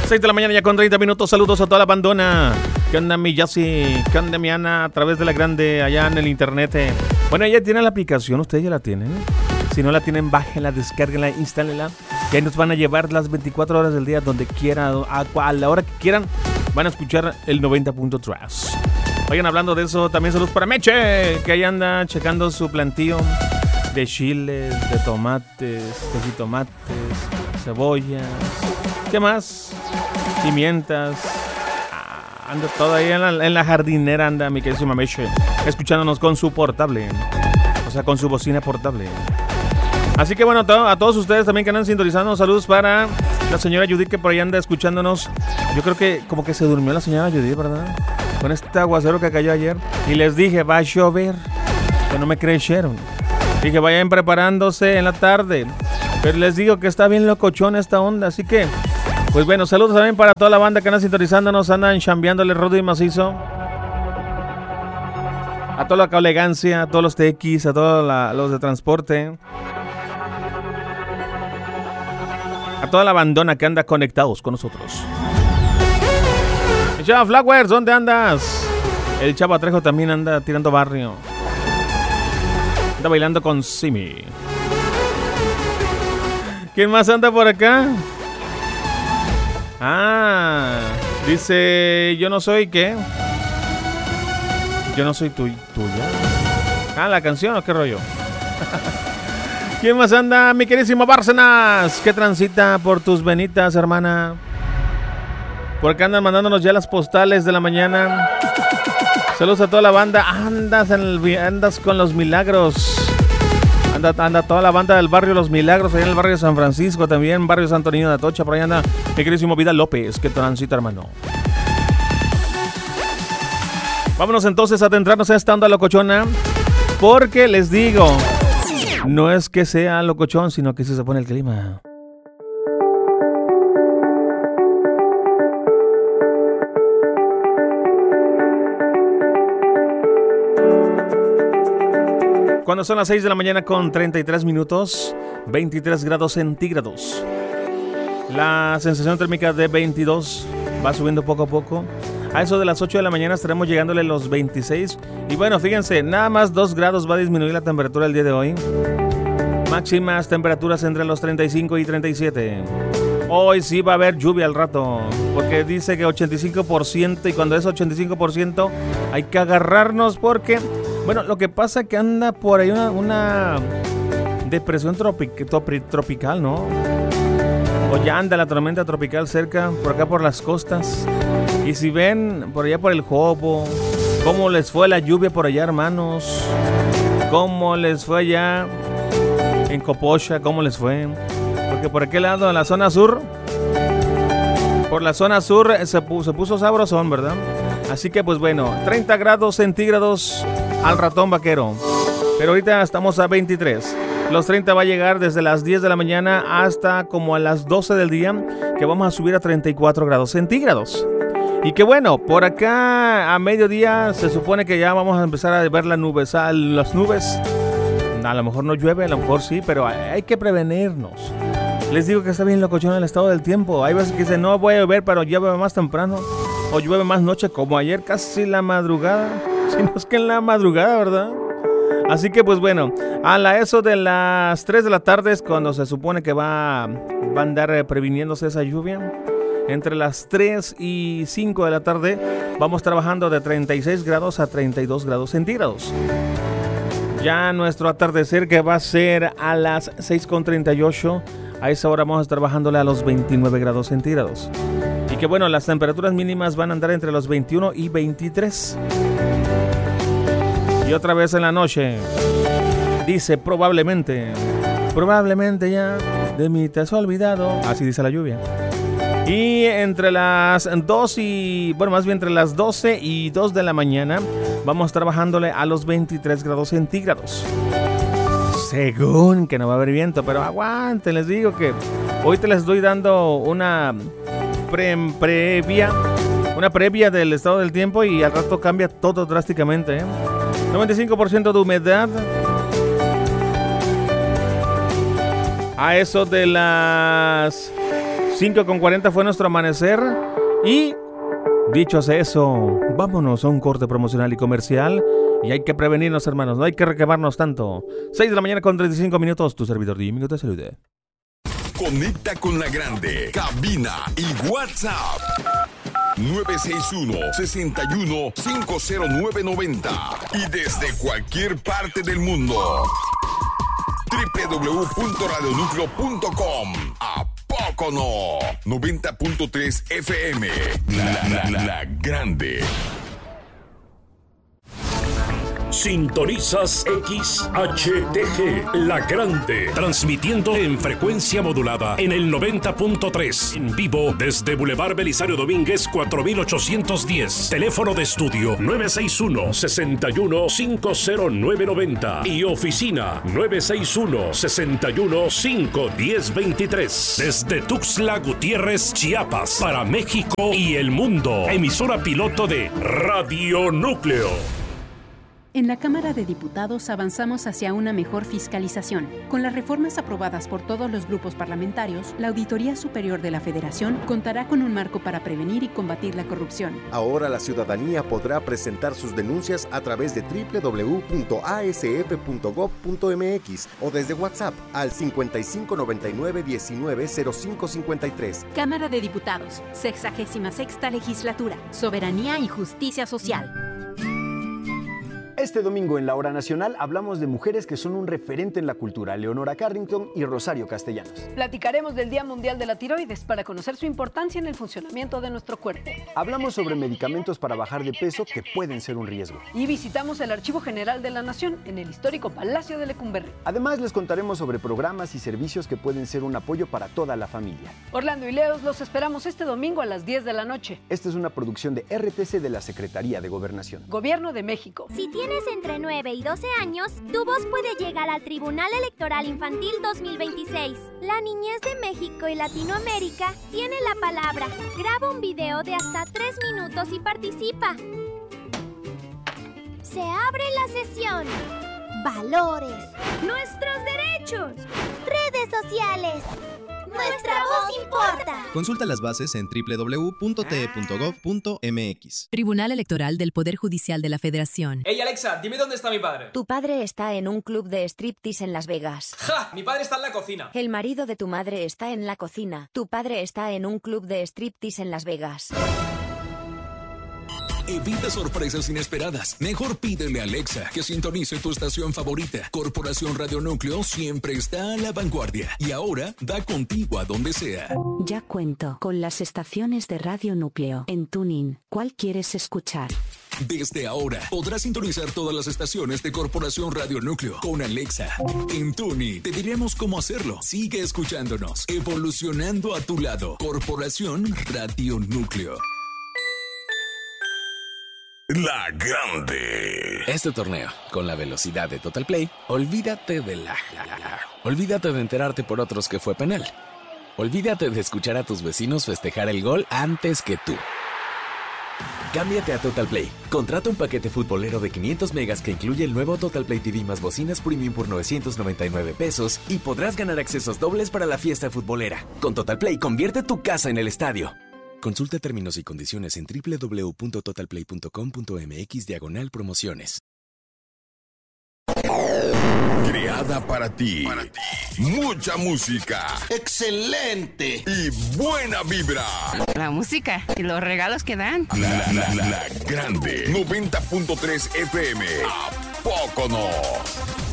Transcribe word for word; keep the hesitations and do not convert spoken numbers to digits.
seis de la mañana ya con treinta minutos. Saludos a toda la bandona. ¿Qué onda mi Yassi? ¿Qué onda mi Ana? A través de la grande allá en el internet. Bueno, ya tiene la aplicación, ustedes ya la tienen. Si no la tienen, bájenla, descárguenla, instálenla. Que ahí nos van a llevar las veinticuatro horas del día donde quieran, a, a la hora que quieran. Van a escuchar el noventa punto tres. Vayan hablando de eso, también saludos para Meche, que ahí anda checando su plantío de chiles, de tomates, de jitomates, cebollas. ¿Qué más? Pimientas. Ah, anda todo ahí en la, en la jardinera, anda mi queridísima Meche, escuchándonos con su portable. O sea, con su bocina portable. Así que bueno, to- a todos ustedes también que andan sintonizando, saludos para la señora Judith, que por ahí anda escuchándonos. Yo creo que como que se durmió la señora Judith, ¿verdad? Con este aguacero que cayó ayer. Y les dije, va a llover. Que no me creyeron. Dije, vayan preparándose en la tarde. Pero les digo que está bien locochón esta onda. Así que, pues bueno, saludos también para toda la banda que anda sintonizándonos. Andan chambeándole rudo y macizo. A toda la elegancia, a todos los T X, a todos la, los de transporte. A toda la bandona que anda conectados con nosotros. Chava Flowers, ¿dónde andas? El Chava Trejo también anda tirando barrio. Anda bailando con Simi. ¿Quién más anda por acá? Ah, dice, yo no soy, ¿qué? Yo no soy tu, tuya. Ah, la canción o qué rollo. ¿Quién más anda? Mi queridísimo Bárcenas, que transita por tus venitas, hermana. Por acá andan mandándonos ya las postales de la mañana. Saludos a toda la banda. Andas, en el, andas con los milagros. Anda, anda toda la banda del barrio Los Milagros, allá en el barrio de San Francisco, también barrio Santo Niño de Atocha. Por ahí anda mi queridísimo Vida López, que transita, hermano. Vámonos entonces a adentrarnos a esta onda locochona. Porque les digo, no es que sea locochón, sino que sí se pone el clima. Cuando son las seis de la mañana con treinta y tres minutos, veintitrés grados centígrados. La sensación térmica de veintidós va subiendo poco a poco. A eso de las ocho de la mañana estaremos llegándole a los veintiséis. Y bueno, fíjense, nada más dos grados va a disminuir la temperatura el día de hoy. Máximas temperaturas entre los treinta y cinco y treinta y siete. Hoy sí va a haber lluvia al rato, porque dice que ochenta y cinco por ciento, y cuando es ochenta y cinco por ciento hay que agarrarnos porque, bueno, lo que pasa es que anda por ahí una, una depresión tropic, tropi, tropical, ¿no? O ya anda la tormenta tropical cerca, por acá por las costas. Y si ven por allá por el Jobo, cómo les fue la lluvia por allá, hermanos, cómo les fue allá en Copocha, cómo les fue. Porque por aquel lado, en la zona sur, por la zona sur se puso, se puso sabrosón, ¿verdad? Así que pues bueno, treinta grados centígrados al ratón vaquero. Pero ahorita estamos a veintitrés. Los treinta va a llegar desde las diez de la mañana hasta como a las doce del día, que vamos a subir a treinta y cuatro grados centígrados. Y que bueno, por acá a mediodía se supone que ya vamos a empezar a ver las nubes, las nubes. A lo mejor no llueve, a lo mejor sí, pero hay que prevenirnos. Les digo que está bien locochón el estado del tiempo. Hay veces que dicen, no voy a llover, pero llueve más temprano. O llueve más noche, como ayer, casi la madrugada. Si no es que en la madrugada, ¿verdad? Así que pues bueno, a la eso de las tres de la tarde es cuando se supone que va, va a andar previniéndose esa lluvia. Entre las tres y cinco de la tarde vamos trabajando de treinta y seis grados a treinta y dos grados centígrados. Ya nuestro atardecer, que va a ser a las seis con treinta y ocho, a esa hora vamos a estar bajándole a los veintinueve grados centígrados. Y que bueno, las temperaturas mínimas van a andar entre los veintiuno y veintitrés. Y otra vez en la noche, dice probablemente, probablemente ya de mí te has olvidado. Así dice la lluvia. Y entre las dos y, bueno, más bien entre las doce y dos de la mañana, vamos a estar bajándole a los veintitrés grados centígrados. Según que no va a haber viento, pero aguanten, les digo que hoy te les estoy dando una pre previa, una previa del estado del tiempo y al rato cambia todo drásticamente, ¿eh? noventa y cinco por ciento de humedad. A eso de las cinco con cuarenta fue nuestro amanecer. Y dicho hace eso, vámonos a un corte promocional y comercial. Y hay que prevenirnos, hermanos, no hay que requemarnos tanto. seis de la mañana con treinta y cinco minutos. Tu servidor Jimmy te saluda. Conecta con la grande, cabina y WhatsApp. nueve seis uno, seis uno, cinco cero nueve nueve cero. Y desde cualquier parte del mundo. doble u doble u doble u punto radio núcleo punto com. ¿A poco no? noventa punto tres F M. La, la, la, la grande. Sintonizas X H T G, La Grande, transmitiendo en frecuencia modulada en el noventa punto tres, en vivo desde Boulevard Belisario Domínguez cuatro mil ochocientos diez, teléfono de estudio nueve seis uno, seis uno, cinco cero nueve nueve cero y oficina nueve seis uno, seis uno, cinco uno cero dos tres, desde Tuxtla Gutiérrez, Chiapas, para México y el mundo, emisora piloto de Radio Núcleo. En la Cámara de Diputados avanzamos hacia una mejor fiscalización. Con las reformas aprobadas por todos los grupos parlamentarios, la Auditoría Superior de la Federación contará con un marco para prevenir y combatir la corrupción. Ahora la ciudadanía podrá presentar sus denuncias a través de doble u doble u doble u punto a s f punto gob punto m x o desde WhatsApp al cincuenta y cinco noventa y nueve diecinueve cero cinco cincuenta y tres. Cámara de Diputados, sexagésima sexta Legislatura, Soberanía y Justicia Social. Este domingo en la Hora Nacional hablamos de mujeres que son un referente en la cultura, Leonora Carrington y Rosario Castellanos. Platicaremos del Día Mundial de la Tiroides para conocer su importancia en el funcionamiento de nuestro cuerpo. Hablamos sobre medicamentos para bajar de peso que pueden ser un riesgo. Y visitamos el Archivo General de la Nación en el histórico Palacio de Lecumberri. Además les contaremos sobre programas y servicios que pueden ser un apoyo para toda la familia. Orlando y Leos los esperamos este domingo a las diez de la noche. Esta es una producción de R T C de la Secretaría de Gobernación. Gobierno de México. Si tienes entre nueve y doce años, tu voz puede llegar al Tribunal Electoral Infantil dos mil veintiséis. La niñez de México y Latinoamérica tiene la palabra. Graba un video de hasta tres minutos y participa. Se abre la sesión. Valores. Nuestros derechos. Redes sociales. Nuestra voz importa. Consulta las bases en doble u doble u doble u punto t e punto gob punto m x. Tribunal Electoral del Poder Judicial de la Federación. Hey Alexa, dime dónde está mi padre. Tu padre está en un club de striptease en Las Vegas. ¡Ja! Mi padre está en la cocina. El marido de tu madre está en la cocina. Tu padre está en un club de striptease en Las Vegas. Evita sorpresas inesperadas. Mejor pídele a Alexa que sintonice tu estación favorita. Corporación Radio Núcleo siempre está a la vanguardia y ahora da contigo a donde sea. Ya cuento con las estaciones de Radio Núcleo en TuneIn. ¿Cuál quieres escuchar? Desde ahora podrás sintonizar todas las estaciones de Corporación Radio Núcleo con Alexa. En TuneIn te diremos cómo hacerlo. Sigue escuchándonos, evolucionando a tu lado. Corporación Radio Núcleo. La Grande. Este torneo, con la velocidad de Total Play, olvídate de la... Olvídate de enterarte por otros que fue penal. Olvídate de escuchar a tus vecinos festejar el gol antes que tú. Cámbiate a Total Play. Contrata un paquete futbolero de quinientos megas que incluye el nuevo Total Play T V más bocinas premium por novecientos noventa y nueve pesos y podrás ganar accesos dobles para la fiesta futbolera. Con Total Play, convierte tu casa en el estadio. Consulta términos y condiciones en doble u doble u doble u punto total play punto com punto m x diagonal promociones. Creada para ti. para ti. Mucha música. ¡Excelente! Y buena vibra. La música y los regalos que dan. La, la, la, la Grande. noventa punto tres F M. ¿A poco no?